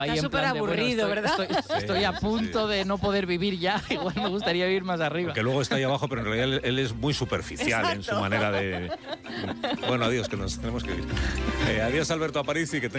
Ahí Está en súper plan de, aburrido, ¿verdad? Estoy a punto de no poder vivir ya. Igual me gustaría vivir más arriba. Que luego está ahí abajo, pero en realidad él es muy superficial en su manera de... Bueno, adiós, que nos tenemos que ir. Adiós, Alberto Aparici, que